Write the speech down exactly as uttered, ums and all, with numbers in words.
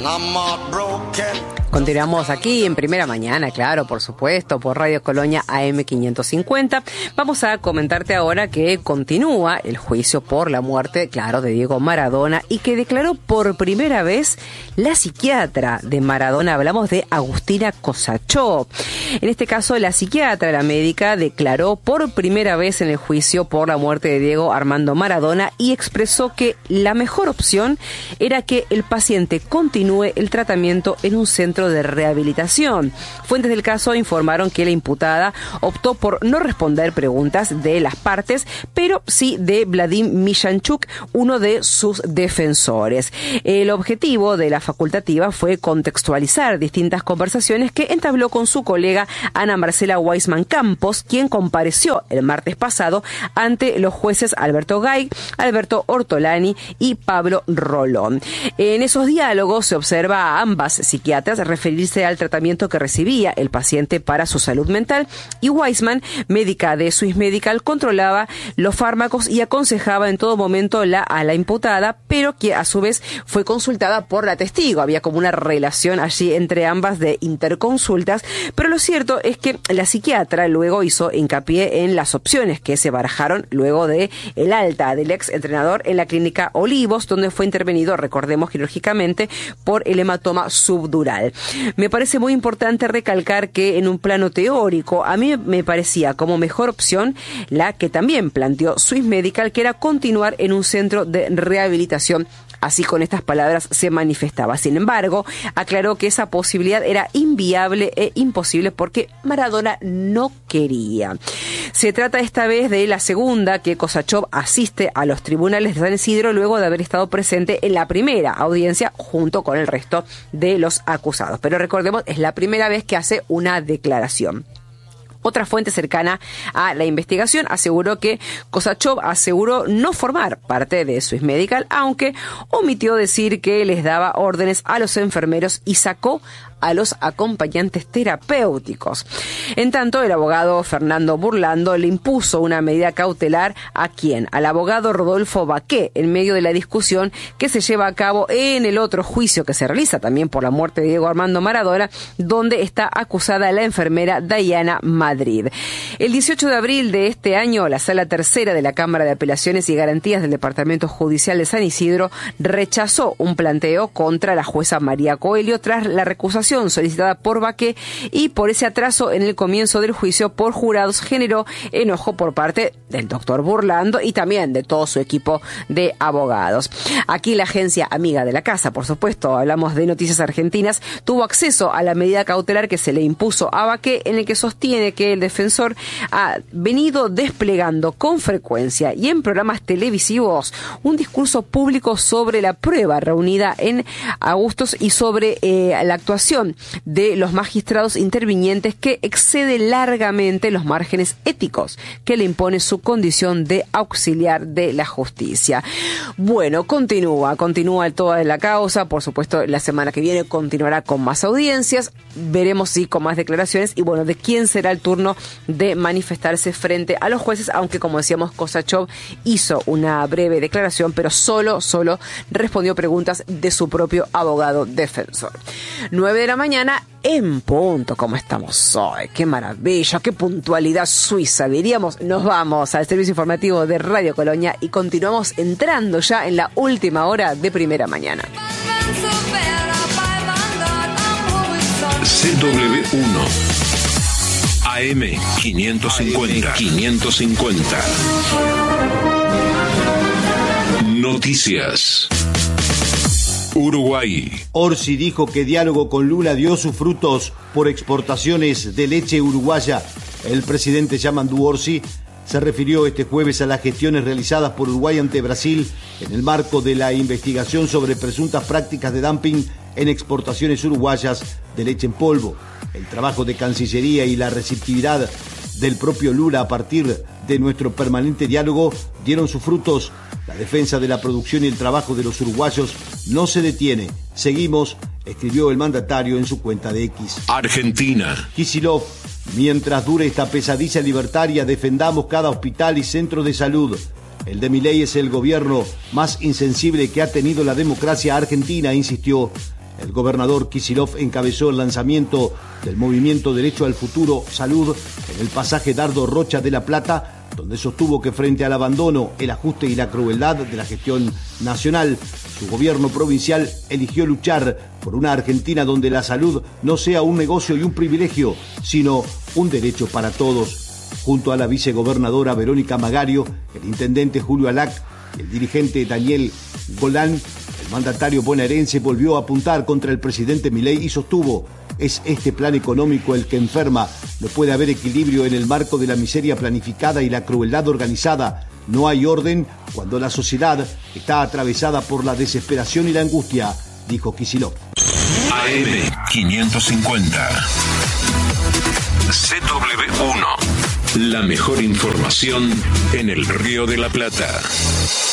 Continuamos aquí en Primera Mañana, claro, por supuesto, por Radio Colonia A M quinientos cincuenta. Vamos a comentarte ahora que continúa el juicio por la muerte, claro, de Diego Maradona y que declaró por primera vez la psiquiatra de Maradona. Hablamos de Agustina Kosachov. En este caso, la psiquiatra, la médica, declaró por primera vez en el juicio por la muerte de Diego Armando Maradona y expresó que la mejor opción era que el paciente continúe el tratamiento en un centro de rehabilitación. Fuentes del caso informaron que la imputada optó por no responder preguntas de las partes, pero sí de Vladimir Millanchuk, uno de sus defensores. El objetivo de la facultativa fue contextualizar distintas conversaciones que entabló con su colega Ana Marcela Weissman Campos, quien compareció el martes pasado ante los jueces Alberto Gay, Alberto Ortolani y Pablo Rolón. En esos diálogos se observa a ambas psiquiatras referirse al tratamiento que recibía el paciente para su salud mental, y Weissman, médica de Swiss Medical, controlaba los fármacos y aconsejaba en todo momento la, a la imputada, pero que a su vez fue consultada por la testigo. Había como una relación allí entre ambas de interconsultas, pero lo cierto es que la psiquiatra luego hizo hincapié en las opciones que se barajaron luego de el alta del ex entrenador en la clínica Olivos, donde fue intervenido, recordemos, quirúrgicamente por el hematoma subdural. Me parece muy importante recalcar que en un plano teórico a mí me parecía como mejor opción la que también planteó Swiss Medical, que era continuar en un centro de rehabilitación. Así, con estas palabras se manifestaba. Sin embargo, aclaró que esa posibilidad era inviable e imposible porque Maradona no quería. Se trata esta vez de la segunda que Kosachov asiste a los tribunales de San Isidro luego de haber estado presente en la primera audiencia junto con el resto de los acusados. Pero recordemos, es la primera vez que hace una declaración. Otra fuente cercana a la investigación aseguró que Kosachov aseguró no formar parte de Swiss Medical, aunque omitió decir que les daba órdenes a los enfermeros y sacó a los acompañantes terapéuticos. En tanto, el abogado Fernando Burlando le impuso una medida cautelar a quien, al abogado Rodolfo Baqué, en medio de la discusión que se lleva a cabo en el otro juicio que se realiza también por la muerte de Diego Armando Maradona, donde está acusada la enfermera Diana Madrid. El dieciocho de abril de este año, la Sala Tercera de la Cámara de Apelaciones y Garantías del Departamento Judicial de San Isidro rechazó un planteo contra la jueza María Coelho tras la recusación solicitada por Baqué, y por ese atraso en el comienzo del juicio por jurados generó enojo por parte del doctor Burlando y también de todo su equipo de abogados. Aquí la agencia amiga de la casa, por supuesto, hablamos de Noticias Argentinas, tuvo acceso a la medida cautelar que se le impuso a Baqué, en el que sostiene que el defensor ha venido desplegando con frecuencia y en programas televisivos un discurso público sobre la prueba reunida en Agustos y sobre eh, la actuación de los magistrados intervinientes que excede largamente los márgenes éticos que le impone su condición de auxiliar de la justicia. Bueno, continúa, continúa toda la causa. Por supuesto, la semana que viene continuará con más audiencias. Veremos si con más declaraciones y bueno, de quién será el turno de manifestarse frente a los jueces, aunque como decíamos, Kosachov hizo una breve declaración, pero solo, solo respondió preguntas de su propio abogado defensor. nueve de la mañana en punto. ¿Cómo estamos hoy? ¡Qué maravilla! ¡Qué puntualidad suiza! Diríamos, nos vamos al servicio informativo de Radio Colonia y continuamos entrando ya en la última hora de Primera Mañana. C W uno A M quinientos cincuenta. Noticias. Uruguay. Orsi dijo que diálogo con Lula dio sus frutos por exportaciones de leche uruguaya. El presidente Yamandu Orsi se refirió este jueves a las gestiones realizadas por Uruguay ante Brasil en el marco de la investigación sobre presuntas prácticas de dumping en exportaciones uruguayas de leche en polvo. El trabajo de Cancillería y la receptividad del propio Lula a partir de nuestro permanente diálogo dieron sus frutos. La defensa de la producción y el trabajo de los uruguayos no se detiene. Seguimos, escribió el mandatario en su cuenta de X. Argentina. Kicillof: mientras dure esta pesadilla libertaria, defendamos cada hospital y centro de salud. El de Milei es el gobierno más insensible que ha tenido la democracia argentina, insistió. El gobernador Kicillof encabezó el lanzamiento del movimiento Derecho al Futuro Salud en el pasaje Dardo Rocha de La Plata, donde sostuvo que frente al abandono, el ajuste y la crueldad de la gestión nacional, su gobierno provincial eligió luchar por una Argentina donde la salud no sea un negocio y un privilegio, sino un derecho para todos. Junto a la vicegobernadora Verónica Magario, el intendente Julio Alac y el dirigente Daniel Golán, el mandatario bonaerense volvió a apuntar contra el presidente Milei y sostuvo: es este plan económico el que enferma. No puede haber equilibrio en el marco de la miseria planificada y la crueldad organizada. No hay orden cuando la sociedad está atravesada por la desesperación y la angustia, dijo Kicillof. A M quinientos cincuenta. C W uno. La mejor información en el Río de la Plata.